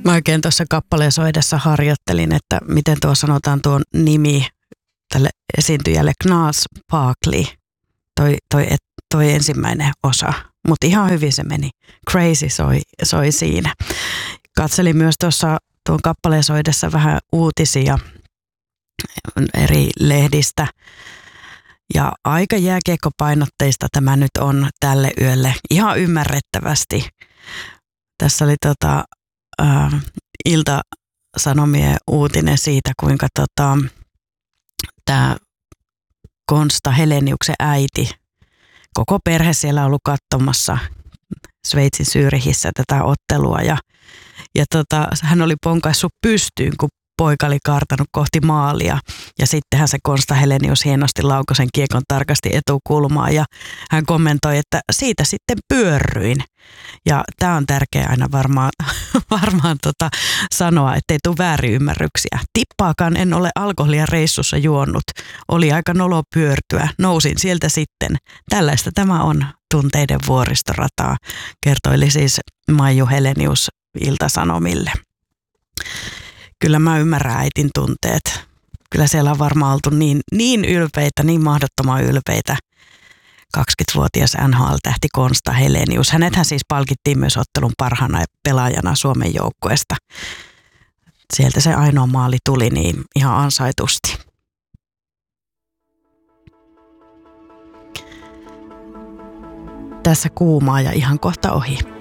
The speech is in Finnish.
Mä oikein tuossa kappaleen soidessa harjoittelin, että miten tuo sanotaan tuon nimi tälle esiintyjälle, Gnarls Barkley, toi ensimmäinen osa. Mutta ihan hyvin se meni. Crazy soi siinä. Katselin myös tuossa tuon kappaleen soidessa vähän uutisia eri lehdistä. Ja aika jääkiekkopainotteista tämä nyt on tälle yölle. Ihan ymmärrettävästi. Tässä oli Ilta-Sanomien uutinen siitä, kuinka tämä Konsta Heleniuksen äiti, koko perhe siellä on ollut katsomassa Sveitsin Zürichissä tätä ottelua ja hän oli ponkaissut pystyyn, kun poika oli kaartanut kohti maalia ja sittenhän se Konsta Helenius hienosti laukoi sen kiekon tarkasti etukulmaa ja hän kommentoi, että siitä sitten pyörryin. Ja tämä on tärkeää aina varmaan sanoa, ettei tule väärinymmärryksiä. Tippaakaan en ole alkoholia reissussa juonut. Oli aika nolo pyörtyä. Nousin sieltä sitten. Tällaista tämä on tunteiden vuoristorataa, kertoili siis Maiju Helenius Ilta-Sanomille. Kyllä mä ymmärrän äitin tunteet. Kyllä siellä on varmaan oltu niin ylpeitä, niin mahdottoman ylpeitä. 20-vuotias NHL-tähti Konsta Helenius. Hänethän siis palkittiin myös ottelun parhaana pelaajana Suomen joukkueesta. Sieltä se ainoa maali tuli niin ihan ansaitusti. Tässä kuumaa ja ihan kohta ohi.